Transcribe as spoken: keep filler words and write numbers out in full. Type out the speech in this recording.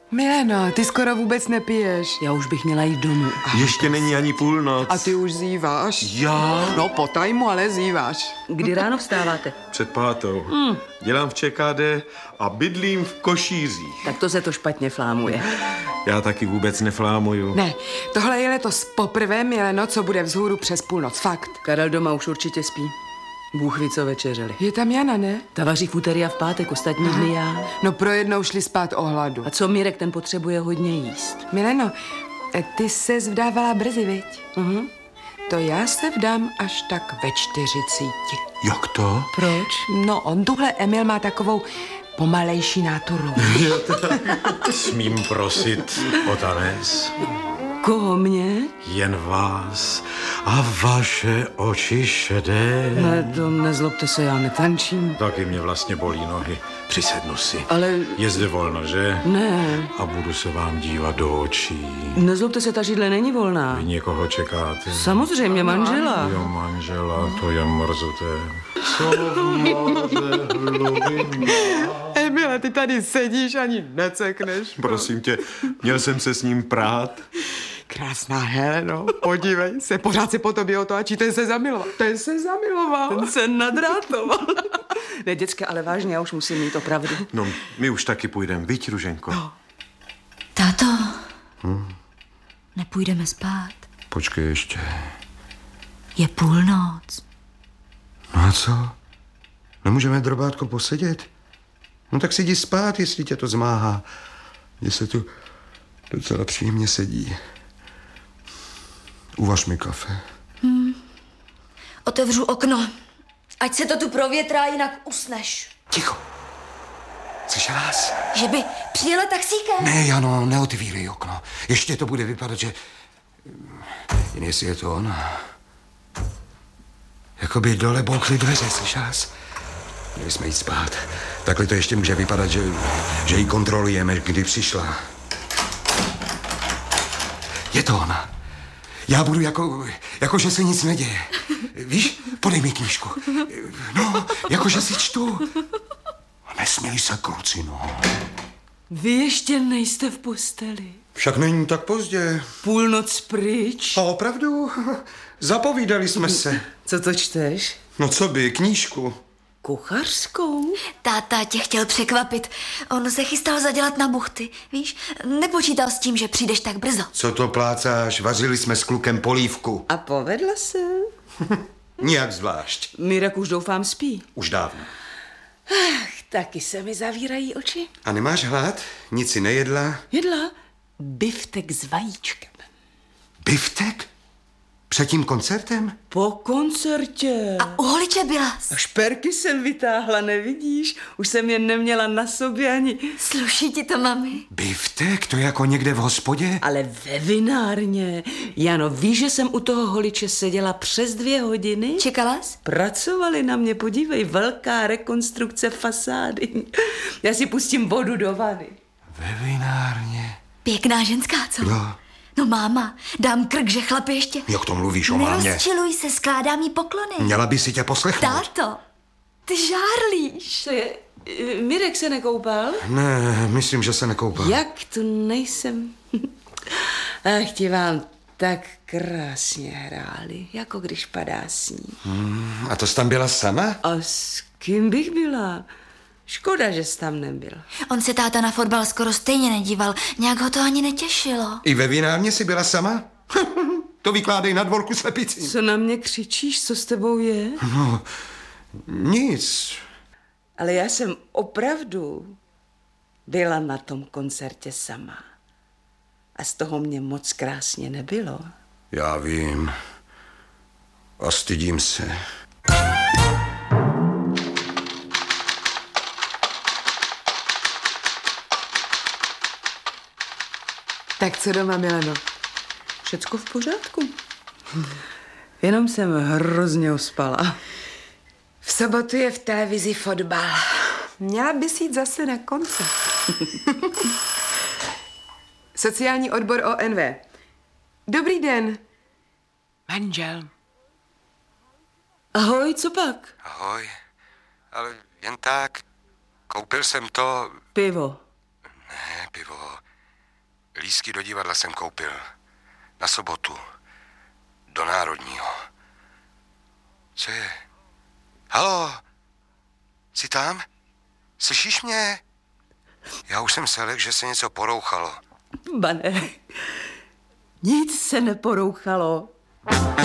Mileno, ty skoro vůbec nepiješ. Já už bych měla jít domů. Ještě není ani půlnoc. A ty už zíváš? Já? No po tajmu, ale zíváš. Kdy ráno vstáváte? Před pátou. Hmm. Dělám v ČKD a bydlím v Košířích. Tak to se to špatně flámuje. Já taky vůbec neflámuju. Ne, tohle je letos poprvé, Mileno, co bude vzhůru přes půlnoc, fakt. Karel doma už určitě spí. Bůh ví, co večeřeli. Je tam Jana, ne? Ta vaří v úterý a v pátek, ostatní dny já. No pro jednou šli spát o hladu. A co Mirek, ten potřebuje hodně jíst. Mileno, ty se vdávala brzy, viď? Mhm. To já se vdám až tak ve čtyřicíti. Jak to? Proč? No, on tuhle Emil má takovou pomalejší náturu. Smím prosit o tanec? Koho mě? Jen vás a vaše oči šedé. Ne, to nezlobte se, já netančím. Taky mě vlastně bolí nohy. Přisednu si. Ale... Je zde volno, že? Ne. A budu se vám dívat do očí. Nezlobte se, ta židle není volná. Vy někoho čekáte? Samozřejmě, manžela. Jo, manžela, to je mrzuté. Co máte hlubin? Emile, ty tady sedíš, ani necekneš. Prosím tě, měl jsem se s ním prát. Krásná Heleno, podívej se, pořád se po tobě otáčí, ten se zamiloval. Ten se zamiloval. Ten se nadrátoval. Ne, děcka, ale vážně, já už musím mít opravdu. No, my už taky půjdeme, viď, Ruženko? No. Táto, hm? Nepůjdeme spát. Počkej ještě. Je půlnoc. No a co? Nemůžeme, drobátko, posedět? No tak si jdi spát, jestli tě to zmáhá. Mně se tu docela příjemně sedí. Uvaž mi kafe. Hmm. Otevřu okno. Ať se to tu provětrá, jinak usneš. Ticho. Slyšela jsi? Že by přijela taxíkem? Ne, Jano, neotvírej okno. Ještě to bude vypadat, že... Jen jestli je to ona. Jakoby dole bouchly dveře, slyšela jsi? Měli jsme jít spát. Takhle to ještě může vypadat, že, že ji kontrolujeme, kdy přišla. Je to ona. Já budu jako, jako že se nic neděje. Víš, podej mi knížku. No, jako že si čtu. Nesměj se, kruci, no. Vy ještě nejste v posteli. Však není tak pozdě. Půlnoc pryč. A opravdu? Zapovídali jsme se. Co to čteš? No co by, knížku. Kuchařskou? Táta tě chtěl překvapit. On se chystal zadělat na buchty, víš? Nepočítal s tím, že přijdeš tak brzo. Co to plácáš? Vařili jsme s klukem polívku. A povedla se? Nijak zvlášť. Mirek už doufám spí. Už dávno. Ach, taky se mi zavírají oči. A nemáš hlad? Nic si nejedla? Jedla biftek s vajíčkem. Biftek? Před tím koncertem? Po koncertě. A u holiče byla. A šperky jsem vytáhla, nevidíš? Už jsem je neměla na sobě ani... Sluší ti to, mami? Biftek? To je jako někde v hospodě? Ale ve vinárně. Jano, víš, že jsem u toho holiče seděla přes dvě hodiny? Čekala jsi? Pracovali na mě, podívej, velká rekonstrukce fasády. Já si pustím vodu do vany. Ve vinárně. Pěkná ženská, co? Jo. No máma, dám krk, že chlap ještě... Jak to mluvíš o mámě? Nerozčiluj se, skládám jí poklony. Měla by si tě poslechnout. Táto, ty žárlíš. To je... Mirek se nekoupal? Ne, myslím, že se nekoupal. Jak tu nejsem? Ach, ti vám tak krásně hráli, jako když padá sníh. Hmm, a to jsi tam byla sama? A s kým bych byla? Škoda, že jsi tam nebyl. On se táta na fotbal skoro stejně nedíval. Nějak ho to ani netěšilo. I ve vinárně jsi byla sama? To vykládej na dvorku slepici. Co na mě křičíš? Co s tebou je? No, nic. Ale já jsem opravdu byla na tom koncertě sama. A z toho mě moc krásně nebylo. Já vím. A stydím se. Tak co doma, Mileno? Všecko v pořádku. Jenom jsem hrozně uspala. V sobotu je v televizi fotbal. Měla bys jít zase na koncert. Sociální odbor O N V. Dobrý den. Manžel. Ahoj, co pak? Ahoj, ale jen tak. Koupil jsem to... Pivo. Ne, pivo. Lístky do divadla jsem koupil. Na sobotu. Do Národního. Co je? Haló? Jsi tam? Slyšíš mě? Já už jsem se lekl, že se něco porouchalo. Pane, nic se neporouchalo.